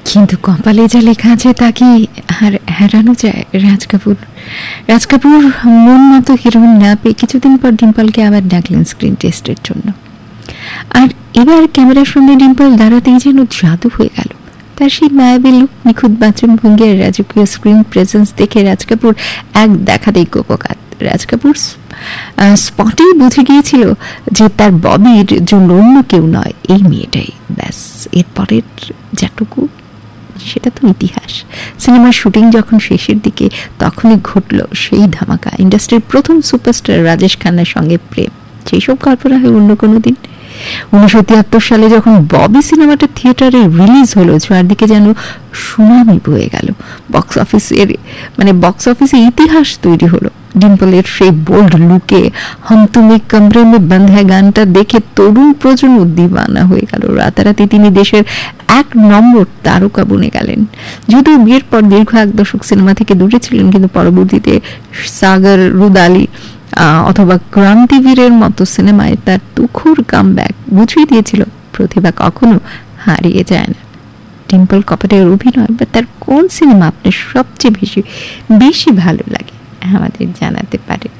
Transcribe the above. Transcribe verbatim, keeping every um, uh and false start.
কিন্তু কপালে যা লেখা আছে তা কি আর হারানো যায়? রাজ কাপুর রাজ কাপুর মন মতো হিরোইন না পেয়ে কিছুদিন পর ডিম্পলকে আবার ডাকলেন স্ক্রিন টেস্টের জন্য। আর এবার ক্যামেরার সামনে ডিম্পল দাঁড়াতেই যেন জাদু হয়ে গেল। তার সেই মায়াবী লুক, নিখুঁত বাচনভঙ্গি আর রাজকীয় স্ক্রিন প্রেজেন্স দেখে রাজ কাপুর এক দেখাতেই কোপকাত। রাজ কাপুর স্পটেই বুঝে গিয়েছিল যে তার ববির জন্য অন্য কেউ নয়, এই মেয়েটাই। ব্যাস, এরপরের যেটুকু সেটা তো ইতিহাস। সিনেমার শুটিং যখন শেষের দিকে, তখনই ঘটল সেই ধামাকা। ইন্ডাস্ট্রির প্রথম সুপারস্টার রাজেশ খান্নার সঙ্গে প্রেম। সেই সব কল্পনা হয় অন্য কোনো দিন। উনিশশো তিয়াত্তর সালে যখন ববি সিনেমাটা থিয়েটারে রিলিজ হলো, চারদিকে যেন সুনামি বয়ে গেল। বক্স অফিসের মানে বক্স অফিসে ইতিহাস তৈরি হলো। ডিম্পলের সেই বোল্ড লুকে হাম তুমি কমরে মে বন্ধ হ্যায় গানটা দেখে তরুণ প্রজন্ম দিওয়ানা হয়ে গেল। রাতারাতি তিনি দেশের এক নম্বর তারকা বনে গেলেন। যদিও বিয়ের পর দীর্ঘ এক দশক সিনেমা থেকে দূরে ছিলেন, কিন্তু পরবর্তীতে সাগর, রুদালি অথবা ক্রান্তিবীরের মতো সিনেমায় তার তুখুর কামব্যাক বুঝিয়ে দিয়েছিল প্রতিভা কখনো হারিয়ে যায় না। ডিম্পল কপাটের অভিনয় বা তার কোন সিনেমা আপনার সবচেয়ে বেশি বেশি ভালো লাগে আমাদের জানাতে পারে।